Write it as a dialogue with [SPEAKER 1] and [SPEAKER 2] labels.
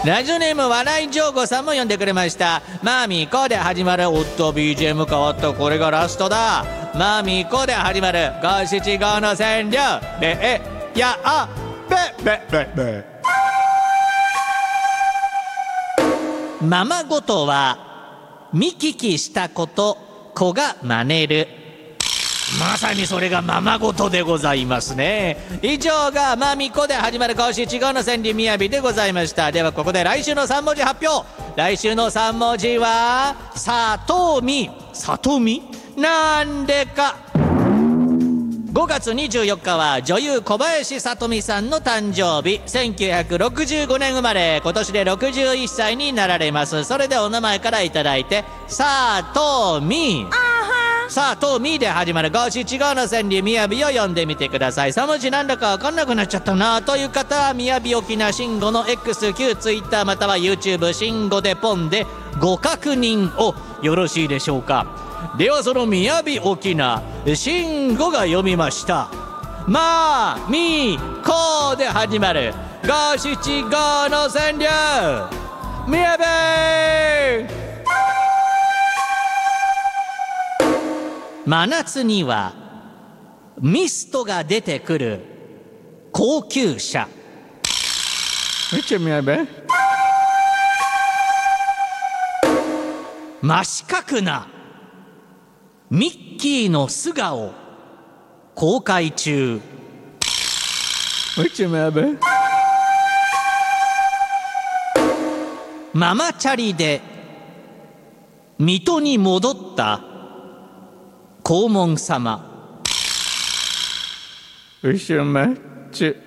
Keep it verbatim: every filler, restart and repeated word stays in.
[SPEAKER 1] ラジオネーム笑いジョーゴさんも呼んでくれました。マーミーコで始まる。おっと ビージーエム 変わった。これがラストだ。マーミーコで始まる五七五の川柳。べえやあべべべべ。ままごとは見聞きしたこと子が真似る。まさにそれがままごとでございますね。以上がまみこで始まる五七五の川柳みやびでございました。ではここで来週のさん文字発表。来週のさん文字はさとみ。さとみなんでか。ごがつにじゅうよっかは女優小林聡美さんの誕生日。せんきゅうひゃくろくじゅうごねん生まれ、今年でろくじゅういっさいになられます。それでお名前からいただいてさとみ。さあとみで始まる五七五の川柳みやびを読んでみてください。さん文字なんだか分かんなくなっちゃったなという方は、みやび沖縄慎吾の X、旧 Twitter または YouTube 慎吾でポンでご確認をよろしいでしょうか。ではそのみやび沖縄慎吾が読みましたまみこで始まる五七五の川柳みやび。真夏にはミストが出てくる高級車。めっちゃみやべ。真四角なミッキーの素顔公開中。めっちゃみやべ。ママチャリで水戸に戻った黄門様。うしめっち